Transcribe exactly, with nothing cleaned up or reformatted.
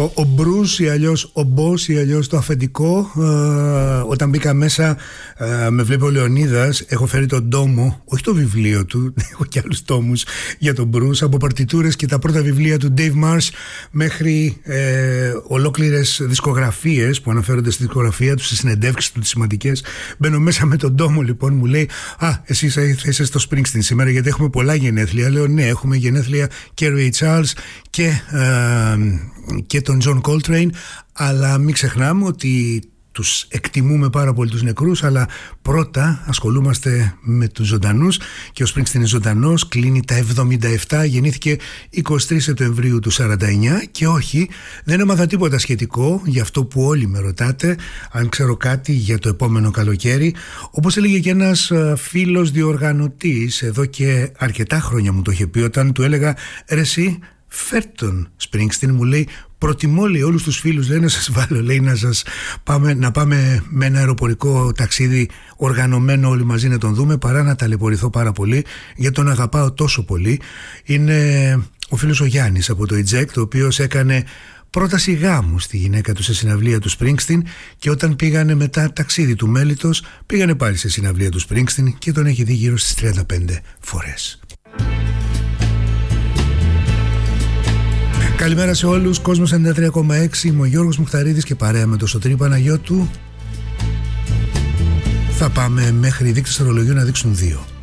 ο Μπρους ή αλλιώς ο Μπος ή αλλιώς το αφεντικό. ε, Όταν μπήκα μέσα, ε, με βλέπει ο Λεωνίδας. Έχω φέρει τον τόμο, όχι το βιβλίο του, έχω και άλλους τόμους για τον Μπρους, από παρτιτούρες και τα πρώτα βιβλία του Dave Marsh μέχρι ε, ολόκληρες δισκογραφίες που αναφέρονται στη δισκογραφία του, στις συνεντεύξεις του, τις σημαντικές. Μπαίνω μέσα με τον τόμο, λοιπόν, μου λέει «Α, εσύ θα είσαι στο Springsteen σήμερα, γιατί έχουμε πολλά γενέθλια». Λέω «Ναι, έχουμε γενέθλια και Ray Charles και, ε, και τον John Coltrane, αλλά μην ξεχνάμε ότι τους εκτιμούμε πάρα πολύ τους νεκρούς, αλλά πρώτα ασχολούμαστε με τους ζωντανούς, και ο Springsteen είναι ζωντανός, κλείνει τα εβδομήντα επτά, γεννήθηκε εικοστή τρίτη Σεπτεμβρίου του σαράντα εννιά, και όχι, δεν έμαθα τίποτα σχετικό για αυτό που όλοι με ρωτάτε, αν ξέρω κάτι για το επόμενο καλοκαίρι. Όπως έλεγε και ένας φίλος διοργανωτής, εδώ και αρκετά χρόνια μου το είχε πει, όταν του έλεγα «Ρε εσύ, φέρ' τον Springsteen», μου λέει «Προτιμώ, λέει, όλους τους φίλους, λέει, να σας βάλω, λέει, να σας πάμε, να πάμε με ένα αεροπορικό ταξίδι οργανωμένο όλοι μαζί να τον δούμε, παρά να ταλαιπωρηθώ πάρα πολύ, γιατί τον αγαπάω τόσο πολύ». Είναι ο φίλος ο Γιάννης από το Eject, ο οποίος έκανε πρόταση γάμου στη γυναίκα του σε συναυλία του Springsteen, και όταν πήγανε μετά ταξίδι του μέλιτος, πήγανε πάλι σε συναυλία του Springsteen και τον έχει δει γύρω στις τριάντα πέντε φορές. Καλημέρα σε όλους, Κόσμος ενενήντα τρία κόμμα έξι, είμαι ο Γιώργος Μουχταρίδης και παρέα με τον Σωτήρη Παναγιώτου θα πάμε μέχρι οι δείκτες του ορολογίου να δείξουν δύο.